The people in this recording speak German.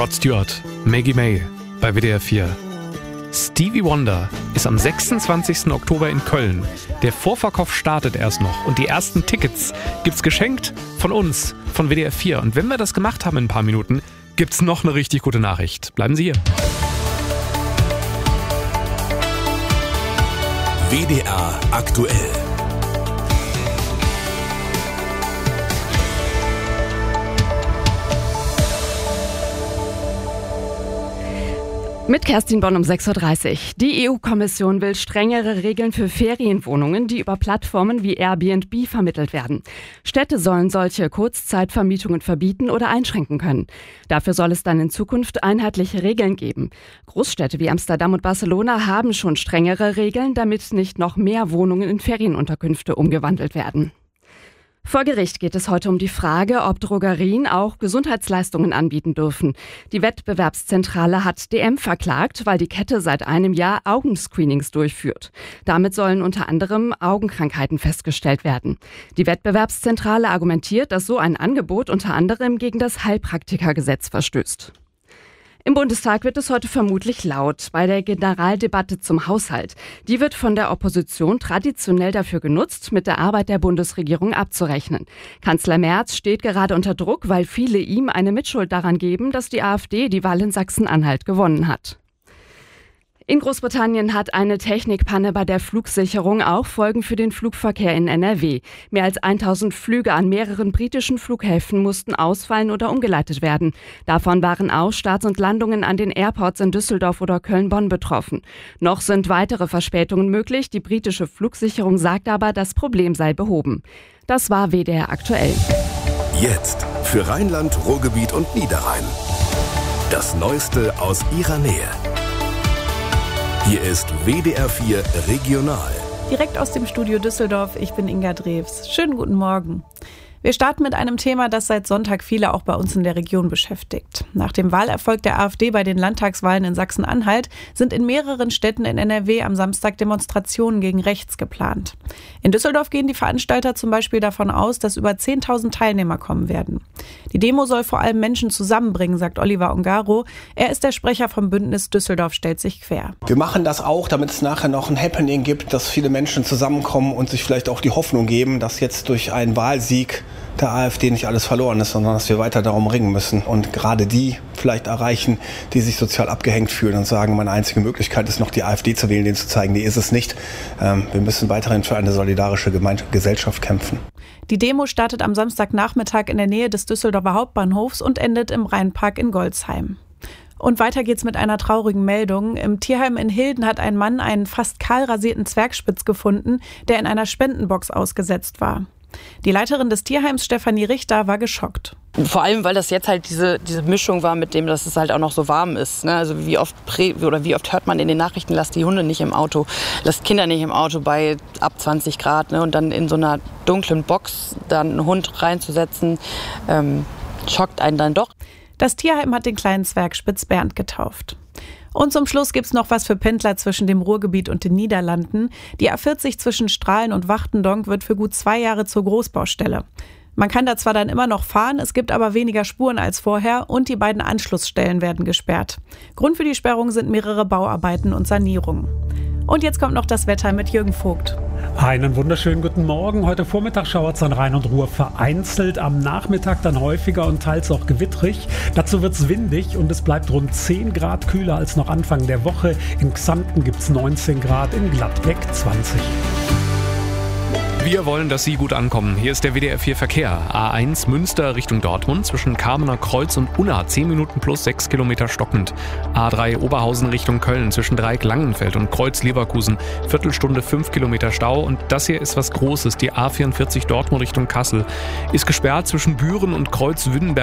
Rod Stewart, Maggie May bei WDR 4. Stevie Wonder ist am 26. Oktober in Köln. Der Vorverkauf startet erst noch und die ersten Tickets gibt's geschenkt von uns, von WDR 4. Und wenn wir das gemacht haben in ein paar Minuten, gibt's noch eine richtig gute Nachricht. Bleiben Sie hier. WDR aktuell. Mit Kerstin Bonn um 6.30 Uhr. Die EU-Kommission will strengere Regeln für Ferienwohnungen, die über Plattformen wie Airbnb vermittelt werden. Städte sollen solche Kurzzeitvermietungen verbieten oder einschränken können. Dafür soll es dann in Zukunft einheitliche Regeln geben. Großstädte wie Amsterdam und Barcelona haben schon strengere Regeln, damit nicht noch mehr Wohnungen in Ferienunterkünfte umgewandelt werden. Vor Gericht geht es heute um die Frage, ob Drogerien auch Gesundheitsleistungen anbieten dürfen. Die Wettbewerbszentrale hat DM verklagt, weil die Kette seit einem Jahr Augenscreenings durchführt. Damit sollen unter anderem Augenkrankheiten festgestellt werden. Die Wettbewerbszentrale argumentiert, dass so ein Angebot unter anderem gegen das Heilpraktikergesetz verstößt. Im Bundestag wird es heute vermutlich laut bei der Generaldebatte zum Haushalt. Die wird von der Opposition traditionell dafür genutzt, mit der Arbeit der Bundesregierung abzurechnen. Kanzler Merz steht gerade unter Druck, weil viele ihm eine Mitschuld daran geben, dass die AfD die Wahl in Sachsen-Anhalt gewonnen hat. In Großbritannien hat eine Technikpanne bei der Flugsicherung auch Folgen für den Flugverkehr in NRW. Mehr als 1000 Flüge an mehreren britischen Flughäfen mussten ausfallen oder umgeleitet werden. Davon waren auch Starts und Landungen an den Airports in Düsseldorf oder Köln-Bonn betroffen. Noch sind weitere Verspätungen möglich. Die britische Flugsicherung sagt aber, das Problem sei behoben. Das war WDR aktuell. Jetzt für Rheinland, Ruhrgebiet und Niederrhein. Das Neueste aus ihrer Nähe. Hier ist WDR 4 Regional. Direkt aus dem Studio Düsseldorf, ich bin Inga Drews. Schönen guten Morgen. Wir starten mit einem Thema, das seit Sonntag viele auch bei uns in der Region beschäftigt. Nach dem Wahlerfolg der AfD bei den Landtagswahlen in Sachsen-Anhalt sind in mehreren Städten in NRW am Samstag Demonstrationen gegen rechts geplant. In Düsseldorf gehen die Veranstalter zum Beispiel davon aus, dass über 10.000 Teilnehmer kommen werden. Die Demo soll vor allem Menschen zusammenbringen, sagt Oliver Ongaro. Er ist der Sprecher vom Bündnis Düsseldorf stellt sich quer. Wir machen das auch, damit es nachher noch ein Happening gibt, dass viele Menschen zusammenkommen und sich vielleicht auch die Hoffnung geben, dass jetzt durch einen Wahlsieg der AfD nicht alles verloren ist, sondern dass wir weiter darum ringen müssen und gerade die vielleicht erreichen, die sich sozial abgehängt fühlen und sagen, meine einzige Möglichkeit ist noch die AfD zu wählen, denen zu zeigen, die ist es nicht. Wir müssen weiterhin für eine solidarische Gesellschaft kämpfen. Die Demo startet am Samstagnachmittag in der Nähe des Düsseldorfer Hauptbahnhofs und endet im Rheinpark in Golzheim. Und weiter geht's mit einer traurigen Meldung. Im Tierheim in Hilden hat ein Mann einen fast kahl rasierten Zwergspitz gefunden, der in einer Spendenbox ausgesetzt war. Die Leiterin des Tierheims, Stefanie Richter, war geschockt. Vor allem, weil das jetzt halt diese Mischung war mit dem, dass es halt auch noch so warm ist. Ne? Also wie oft hört man in den Nachrichten, lasst die Hunde nicht im Auto, lasst Kinder nicht im Auto bei ab 20 Grad. Ne? Und dann in so einer dunklen Box dann einen Hund reinzusetzen, schockt einen dann doch. Das Tierheim hat den kleinen Zwergspitz Bernd getauft. Und zum Schluss gibt's noch was für Pendler zwischen dem Ruhrgebiet und den Niederlanden. Die A40 zwischen Strahlen und Wachtendonk wird für gut 2 Jahre zur Großbaustelle. Man kann da zwar dann immer noch fahren, es gibt aber weniger Spuren als vorher und die beiden Anschlussstellen werden gesperrt. Grund für die Sperrung sind mehrere Bauarbeiten und Sanierungen. Und jetzt kommt noch das Wetter mit Jürgen Vogt. Einen wunderschönen guten Morgen. Heute Vormittag schauert es an Rhein und Ruhr vereinzelt, am Nachmittag dann häufiger und teils auch gewittrig. Dazu wird es windig und es bleibt rund 10 Grad kühler als noch Anfang der Woche. In Xanten gibt es 19 Grad, in Gladbeck 20. Wir wollen, dass Sie gut ankommen. Hier ist der WDR 4 Verkehr. A1 Münster Richtung Dortmund zwischen Kamener Kreuz und Unna 10 Minuten plus 6 Kilometer stockend. A3 Oberhausen Richtung Köln zwischen Dreieck Langenfeld und Kreuz Leverkusen. Viertelstunde 5 Kilometer Stau. Und das hier ist was Großes. Die A44 Dortmund Richtung Kassel ist gesperrt zwischen Büren und Kreuz Wünnenberg.